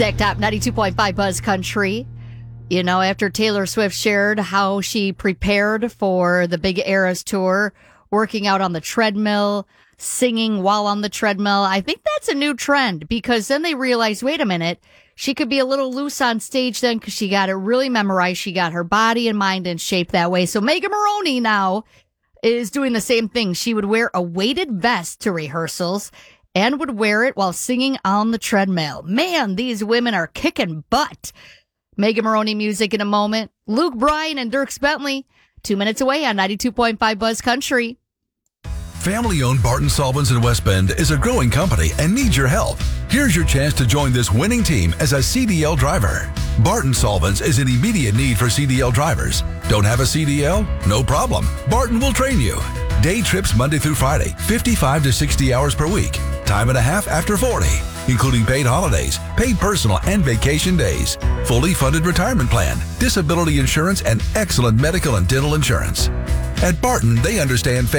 Zach Top, 92.5 Buzz Country. You know, after Taylor Swift shared how she prepared for the Big Eras tour, working out on the treadmill, singing while on the treadmill, I think that's a new trend because then they realized, wait a minute, she could be a little loose on stage then because she got it really memorized. She got her body and mind in shape that way. So Megan Moroney now is doing the same thing. She would wear a weighted vest to rehearsals and would wear it while singing on the treadmill. Man, these women are kicking butt. Megan Moroney music in a moment. Luke Bryan and Dierks Bentley, 2 minutes away on 92.5 Buzz Country. Family-owned Barton Solvents in West Bend is a growing company and needs your help. Here's your chance to join this winning team as a CDL driver. Barton Solvents is in immediate need for CDL drivers. Don't have a CDL? No problem. Barton will train you. Day trips Monday through Friday, 55 to 60 hours per week. Time and a half after 40, including paid holidays, paid personal and vacation days, fully funded retirement plan, disability insurance, and excellent medical and dental insurance. At Barton, they understand